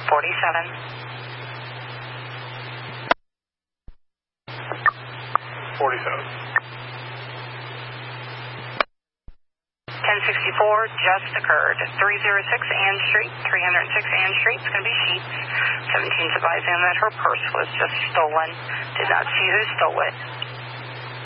47. 47. 1064 just occurred. 306 Ann Street, 306 Ann Street. It's going to be Sheets. 17's advising that her purse was just stolen. Did not see who stole it.